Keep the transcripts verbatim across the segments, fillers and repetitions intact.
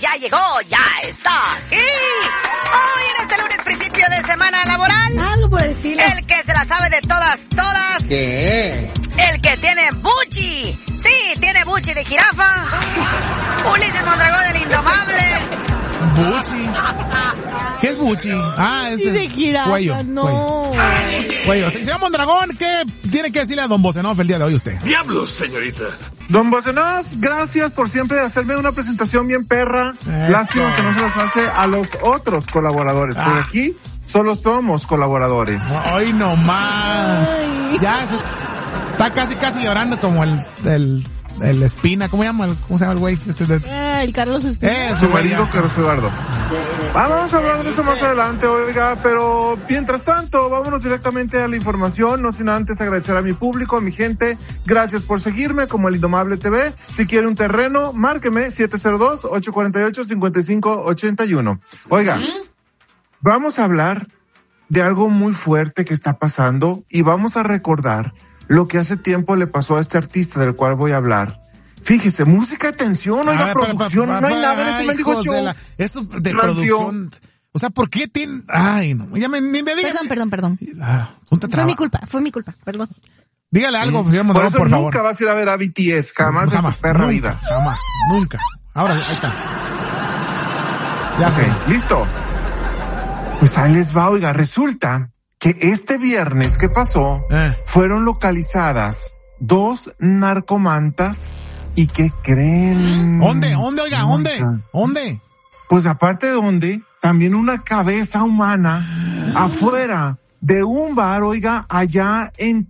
ya llegó, ya está aquí. Hoy en este lunes, principio de semana laboral. Algo por el estilo. El que se la sabe de todas, todas. ¿Qué? El que tiene buchi. Sí, tiene buchi de jirafa. Ulises Mondragón, el indomable. Buchi. ¿Qué es buchi? Ah, es de, de jirafa, cuello. No. Cuello. cuello. Señor Mondragón, ¿qué tiene que decirle a don Bocenov el día de hoy usted? ¡Diablos, señorita! Don Bocenov, gracias por siempre hacerme una presentación bien perra. Eso. Lástima que no se las hace a los otros colaboradores, porque Ah. aquí solo somos colaboradores. Ay, no más. Ay. Ya está casi, casi llorando como el, el, el Espina. ¿Cómo se llama? el- ¿Cómo se llama el güey? Este de... Ah, el Carlos Espina. Eso, Su güey. marido, Carlos Eduardo. Ah, vamos a hablar de eso más adelante, oiga, pero mientras tanto, vámonos directamente a la información, no sin antes agradecer a mi público, a mi gente. Gracias por seguirme como el Indomable T V. Si quiere un terreno, márqueme siete cero dos, ocho cuatro ocho, cinco cinco ocho uno. Oiga, vamos a hablar de algo muy fuerte que está pasando y vamos a recordar lo que hace tiempo le pasó a este artista del cual voy a hablar. Fíjese, música de tensión, oiga, A ver, pa- producción, pa- pa- no hay nada en este ay, mendigo hijos show. de la- Esto de Rancio. producción. O sea, ¿por qué tiene...? Ay, no. Ya me, ni me diga. Perdón, perdón, perdón. Ah, ponte a Fue trabajar. mi culpa, fue mi culpa, perdón. Dígale algo, señor Por Mondragón, eso por favor. nunca vas a ir a ver a B T S, jamás, Jamás, en tu perra nunca, vida. jamás, nunca. Ahora, ahí está. Ya Ok, sé. listo. Pues ahí les va, oiga, resulta que este viernes que pasó, Eh. fueron localizadas dos narcomantas y ¿qué creen? ¿Dónde? ¿Dónde, oiga? ¿Dónde? ¿Dónde? Pues aparte de dónde, también una cabeza humana afuera de un bar, oiga, allá en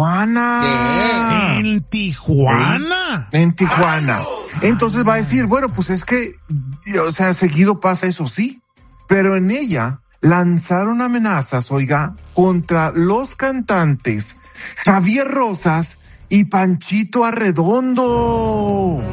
Tijuana. ¿En Tijuana? En Tijuana. Entonces va a decir, bueno, pues es que, o sea, seguido pasa eso, sí, pero en ella lanzaron amenazas, oiga, contra los cantantes Javier Rosas y Panchito Arredondo.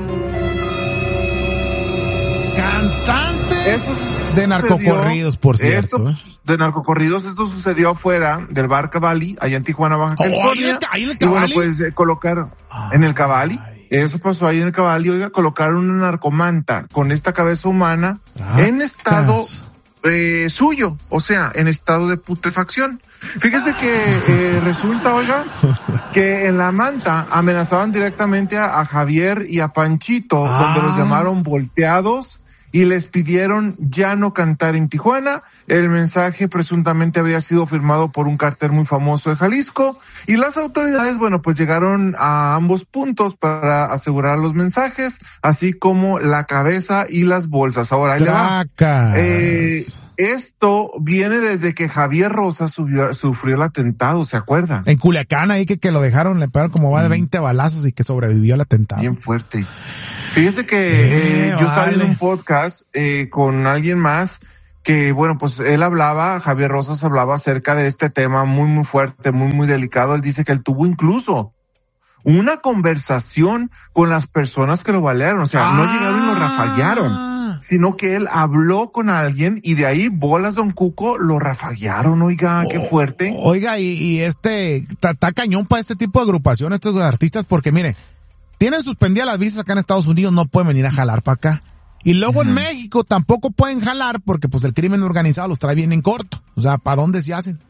Cantantes Eso de narcocorridos, por cierto. Eso, ¿eh? de narcocorridos, esto sucedió afuera del bar Cavalli, allá en Tijuana, Baja Oh, California. ahí en el- ahí en el Y bueno, Cavalli. pues eh, colocaron en el Cavalli. Eso pasó ahí en el Cavalli, oiga, colocaron una narcomanta con esta cabeza humana Tracas. en estado eh, suyo, o sea, en estado de putrefacción. Fíjese que eh, resulta, oiga, que en la manta amenazaban directamente a, a Javier y a Panchito, Ah. donde los llamaron volteados y les pidieron ya no cantar en Tijuana. El mensaje presuntamente habría sido firmado por un cártel muy famoso de Jalisco y las autoridades, bueno, pues llegaron a ambos puntos para asegurar los mensajes, así como la cabeza y las bolsas. Ahora, ahí le va. Tracas. Eh, esto viene desde que Javier Rosas subió, sufrió el atentado, ¿se acuerdan? En Culiacán, ahí que, que lo dejaron, le pegaron como va de veinte balazos y que sobrevivió al atentado. Bien fuerte. Fíjese que Eh, eh, yo estaba vale. viendo un podcast eh, con alguien más que, bueno, pues él hablaba, Javier Rosas hablaba acerca de este tema muy, muy fuerte, muy, muy delicado. Él dice que él tuvo incluso una conversación con las personas que lo balearon. O sea, no Ah. llegaron y lo rafaguearon, sino que él habló con alguien y de ahí bolas Don Cuco lo rafaguearon. Oiga, qué fuerte. Oiga, y, y este, está cañón para este tipo de agrupaciones, estos artistas, porque mire, tienen suspendidas las visas acá en Estados Unidos, no pueden venir a jalar para acá. Y luego en México tampoco pueden jalar porque pues el crimen organizado los trae bien en corto. O sea, ¿para dónde se hacen?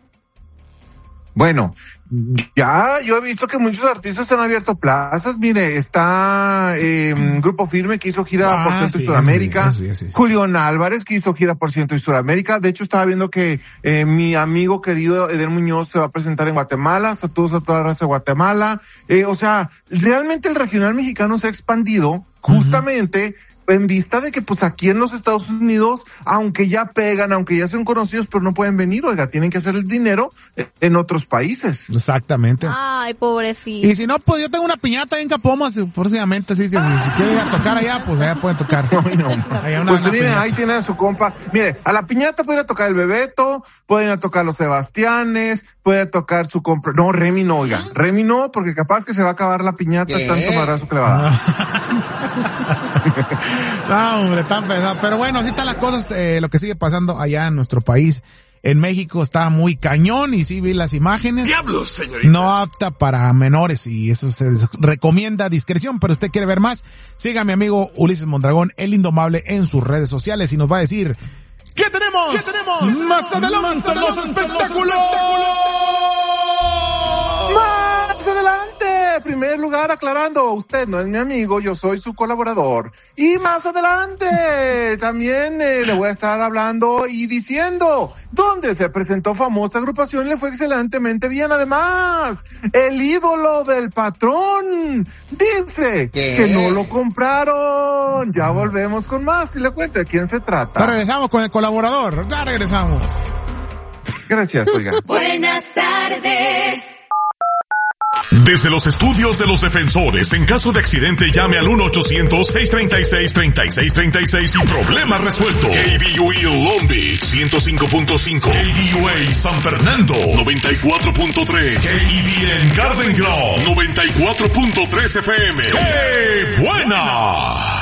Bueno, ya yo he visto que muchos artistas han abierto plazas. Mire, está eh, Grupo Firme que hizo gira Ah, por Centro sí, y Suramérica. sí, sí, sí, sí. Julián Álvarez que hizo gira por Centro y Suramérica. De hecho, estaba viendo que eh, mi amigo querido Eder Muñoz se va a presentar en Guatemala. Saludos a toda la raza de Guatemala. Eh, o sea, realmente el regional mexicano se ha expandido justamente en vista de que pues aquí en los Estados Unidos, aunque ya pegan, aunque ya son conocidos, pero no pueden venir, oiga, tienen que hacer el dinero en otros países. Exactamente. Ay, pobrecito. Y si no, pues yo tengo una piñata ahí en Capomas, próximamente, así que si, si quieren ir a tocar allá, pues allá pueden tocar. Ay, no. Allá una- Pues una miren, piñata. ahí tienen a su compa. Mire, a la piñata pueden ir a tocar el Bebeto, pueden ir a tocar los Sebastianes, pueden ir a tocar su compa. No, Remy no, oiga. Remy no, porque capaz que se va a acabar la piñata ¿Qué? tanto madrazo que le va a dar. No, hombre, tan pesado. Pero bueno, así están las cosas, eh, lo que sigue pasando allá en nuestro país. En México está muy cañón y sí vi las imágenes. ¡Diablos, señorita! No apta para menores y eso se recomienda discreción, pero usted quiere ver más, siga a mi amigo Ulises Mondragón, el Indomable, en sus redes sociales y nos va a decir ¿qué tenemos? ¿Qué tenemos? Más adelante en los espectáculos. Más adelante, en primer lugar aclarando, usted no es mi amigo, yo soy su colaborador. Y más adelante, también eh, le voy a estar hablando y diciendo dónde se presentó famosa agrupación y le fue excelentemente bien. Además, el ídolo del patrón dice ¿Qué? que no lo compraron. Ya volvemos con más y le cuento de quién se trata. Ya regresamos con el colaborador, ya regresamos. Gracias, oiga. Buenas tardes. Desde los estudios de los defensores, en caso de accidente llame al uno ochocientos, seiscientos treinta y seis, treinta y seis treinta y seis y problema resuelto. K B U E Long Beach ciento cinco punto cinco, K B U A San Fernando noventa y cuatro punto tres, K E B N Garden Grove noventa y cuatro punto tres F M. ¡Qué buena!